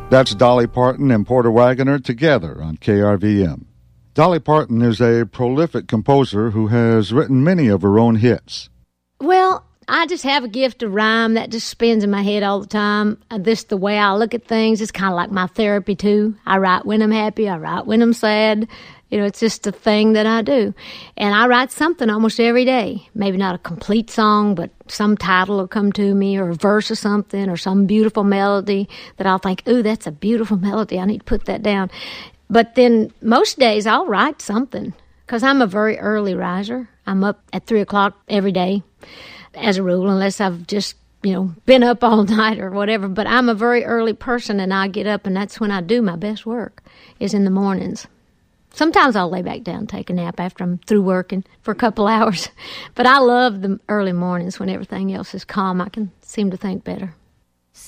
That's Dolly Parton and Porter Wagoner together on KRVM. Dolly Parton is a prolific composer who has written many of her own hits. Well, I just have a gift of rhyme that just spins in my head all the time. This the way I look at things. It's kind of like my therapy, too. I write when I'm happy. I write when I'm sad. It's just a thing that I do. And I write something almost every day. Maybe not a complete song, but some title will come to me, or a verse of something, or some beautiful melody that I'll think, ooh, that's a beautiful melody. I need to put that down. But then most days I'll write something, because I'm a very early riser. I'm up at 3 o'clock every day, as a rule, unless I've just, been up all night or whatever. But I'm a very early person, and I get up, and that's when I do my best work, is in the mornings. Sometimes I'll lay back down and take a nap after I'm through working for a couple hours. But I love the early mornings when everything else is calm. I can seem to think better.